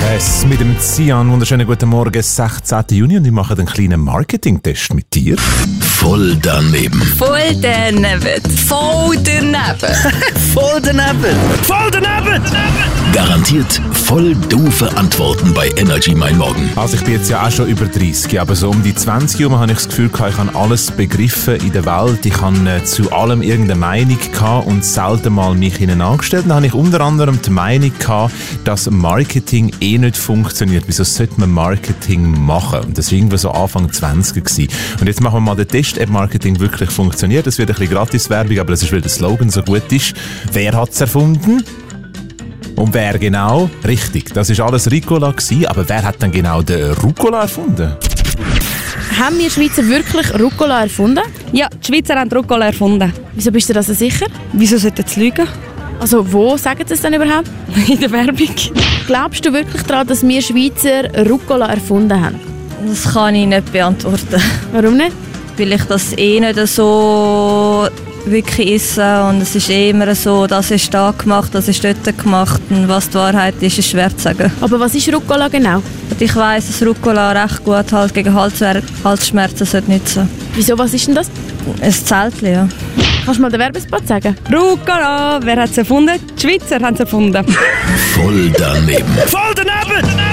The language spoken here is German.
SOS mit dem Cian. Wunderschönen guten Morgen, 16. Juni, und ich mache einen kleinen Marketing-Test mit dir. Voll daneben. Voll daneben. Voll daneben. Voll daneben. Voll daneben! Garantiert voll doofe Antworten bei Energy Mein Morgen. Also ich bin jetzt ja auch schon über 30, aber so um die 20 Jahre habe ich das Gefühl gehabt, ich habe alles begriffen in der Welt. Ich habe zu allem irgendeine Meinung gehabt und selten mal mich hinein angestellt. Dann habe ich unter anderem die Meinung gehabt, dass Marketing nicht funktioniert. Wieso sollte man Marketing machen? Und das war irgendwie so Anfang 20 gewesen. Und jetzt machen wir mal den Test, ob Marketing wirklich funktioniert. Das wird ein bisschen Gratis-Werbung, aber das ist, weil der Slogan so gut ist. Wer hat es erfunden? Und wer genau? Richtig, das war alles Ricola gewesen, aber wer hat denn genau den Rucola erfunden? Haben wir Schweizer wirklich Rucola erfunden? Ja, die Schweizer haben Rucola erfunden. Wieso bist du da so sicher? Wieso sollten sie lügen? Also wo sagen sie es denn überhaupt? In der Werbung. Glaubst du wirklich daran, dass wir Schweizer Rucola erfunden haben? Das kann ich nicht beantworten. Warum nicht? Weil ich das nicht so wirklich esse. Und es ist immer so, das ist da gemacht, das ist dort gemacht. Und was die Wahrheit ist, ist schwer zu sagen. Aber was ist Rucola genau? Und ich weiss, dass Rucola recht gut halt gegen Halsschmerzen nützen sollte. Wieso, was ist denn das? Ein Zeltchen, ja. Kannst du mal den Werbespot sagen? Rucola, wer hat es erfunden? Die Schweizer haben es erfunden. Voll daneben. Voll daneben!